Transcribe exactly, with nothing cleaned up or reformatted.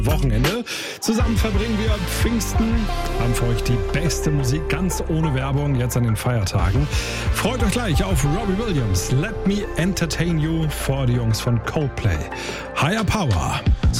Wochenende. Zusammen verbringen wir Pfingsten, haben für euch die beste Musik ganz ohne Werbung jetzt an den Feiertagen. Freut euch gleich auf Robbie Williams. Let Me Entertain You vor die Jungs von Coldplay. Higher Power.